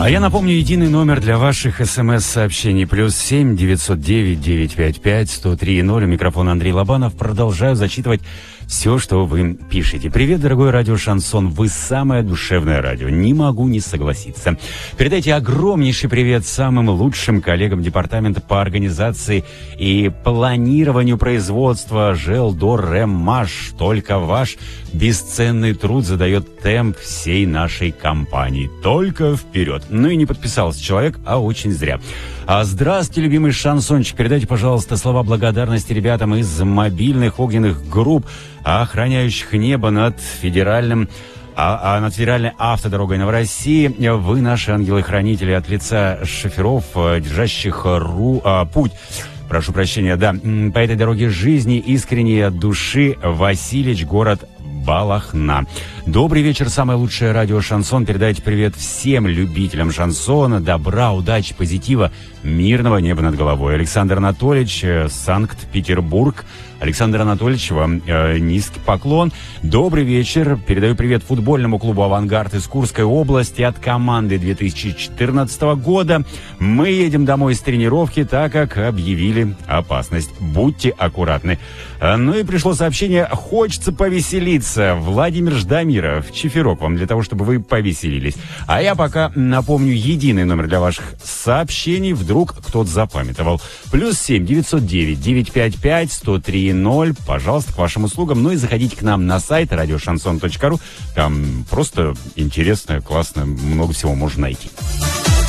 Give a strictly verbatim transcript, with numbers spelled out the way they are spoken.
А я напомню, единый номер для ваших смс-сообщений. Плюс семь девятьсот девять девятьсот пятьдесят пять сто три ноль. Микрофон Андрей Лобанов. Продолжаю зачитывать все, что вы пишете. Привет, дорогой радио Шансон. Вы самое душевное радио. Не могу не согласиться. Передайте огромнейший привет самым лучшим коллегам департамента по организации и планированию производства Желдорремаш. Только ваш бесценный труд задает темп всей нашей компании. Только вперед. Ну и не подписался человек, а очень зря. А здравствуйте, любимый шансончик. Передайте, пожалуйста, слова благодарности ребятам из мобильных огненных групп, охраняющих небо над федеральным А, а над федеральной автодорогой Новороссии. Вы наши ангелы-хранители от лица шоферов, держащих ру, а, путь. Прошу прощения, да. По этой дороге жизни искренне от души Васильевич, город Балахна. Добрый вечер, самое лучшее радио Шансон. Передайте привет всем любителям шансона, добра, удачи, позитива, мирного неба над головой. Александр Анатольевич, Санкт-Петербург. Александр Анатольевич, вам э, низкий поклон. Добрый вечер. Передаю привет футбольному клубу «Авангард» из Курской области от команды две тысячи четырнадцатого года. Мы едем домой с тренировки, так как объявили опасность. Будьте аккуратны. А, ну и пришло сообщение: хочется повеселиться. Владимир Ждамиров, чиферок вам для того, чтобы вы повеселились. А я пока напомню единый номер для ваших сообщений. Вдруг кто-то запамятовал. Плюс семь девятьсот девять девятьсот пятьдесят пять сто три ноль. Пожалуйста, к вашим услугам. Ну и заходите к нам на сайт радио шансон точка ру. Там просто интересно, классно, много всего можно найти.